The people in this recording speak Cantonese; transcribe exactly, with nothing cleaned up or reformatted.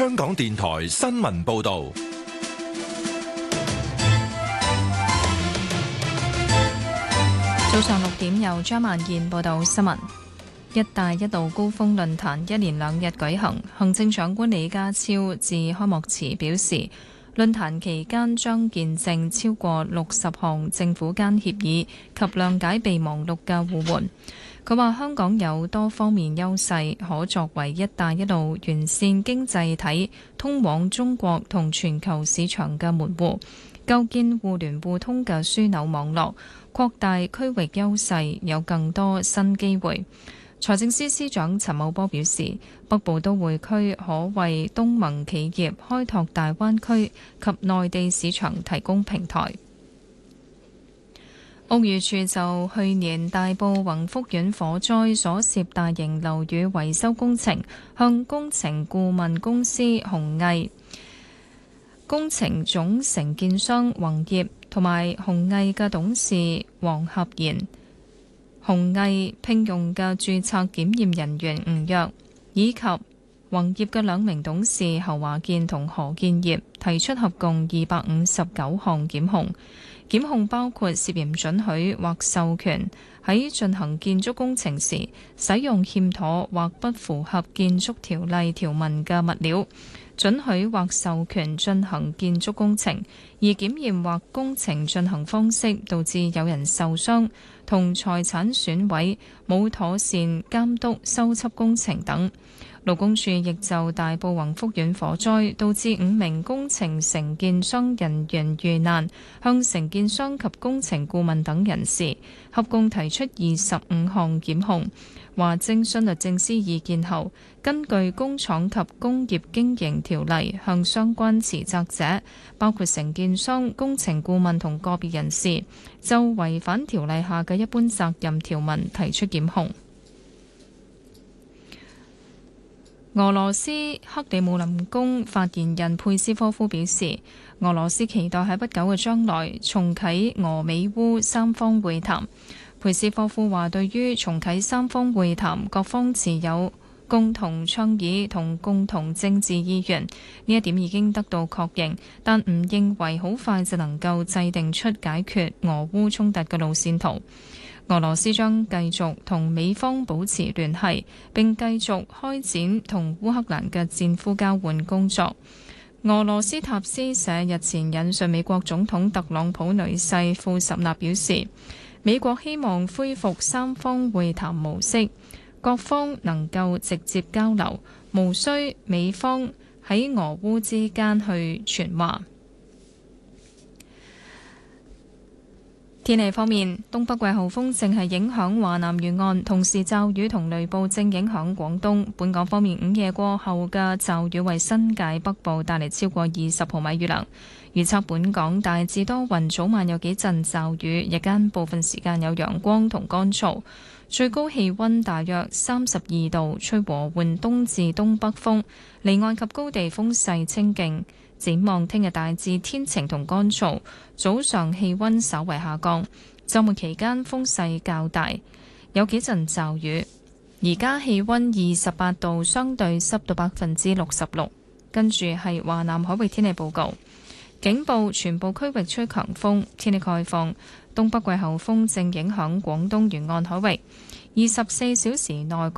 香港電台新聞報道。 早上六點，由張曼燕報道新聞。一帶一路高峰論壇一連兩日舉行，行政長官李家超致開幕詞表示，論壇期間將見證超過六十項政府間協議及諒解備忘錄嘅互換。佢話香港有多方面優勢，可作為一帶一路完善經濟體通往中國同全球市場嘅門戶，構建互聯互通嘅樞紐網絡，擴大區域優勢，有更多新機會。財政司司長陳茂波表示，北部都會區可為東盟企業開拓大灣區及內地市場提供平台。屋宇署就去年大埔宏福苑火災所涉大型樓宇維修工程，向工程顧問公司鴻毅、工程總承建商宏業同埋鴻毅嘅董事黃合賢、鴻毅聘用嘅註冊檢驗人員吳躍以及宏業嘅兩名董事侯華健同何建業提出合共二百五十九項檢控，檢控包括涉嫌准許或授權喺進行建築工程時使用欠妥或不符合建築條例條文嘅物料，准許或授權進行建築工程，而檢驗或工程進行方式導致有人受傷同財產損毀，冇妥善監督修葺工程等。勞工處亦就大埔宏福苑火災導致五名工程承建商人員遇難，向承建商及工程顧問等人士合共提出二十五項檢控。話徵詢律政司意見後，根據工廠及工業經營條例，向相關持責者，包括承建商、工程顧問同個別人士，就違反條例下嘅一般責任條文提出檢控。俄羅斯克里姆林宮發言人佩斯科夫表示，俄羅斯期待喺不久嘅將來重啟俄美烏三方會談。佩斯科夫話，對於重啟三方會談，各方持有共同倡議同共同政治意願，呢一點已經得到確認，但唔認為好快就能夠制定出解決俄烏衝突嘅路線圖。俄羅斯將繼續同美方保持聯繫，並繼續開展同烏克蘭嘅戰俘交換工作。俄羅斯塔斯社日前引述美國總統特朗普女婿庫什納表示，美國希望恢復三方會談模式，各方能夠直接交流，無需美方喺俄烏之間去傳話。天氣方面，東北季候風正係影響華南沿岸，同時驟雨同雷暴正影響廣東。本港方面，午夜過後嘅驟雨為新界北部帶嚟超過二十毫米雨量。預測本港大致多雲，早晚有幾陣驟雨，日間部分時間有陽光同乾燥，最高氣溫大約三十二度，吹和緩東至東北風，離岸及高地風勢清勁。展望聽日大致天晴同乾燥，早上氣溫稍為下降，週末期間風勢較大，有幾陣驟雨。而家氣溫二十八度，相對濕度百分之六十六。跟住係華南海域天氣報告，警報全部區域吹強風，天氣概況，東北季候風正影響廣東沿岸海域，二十四小時內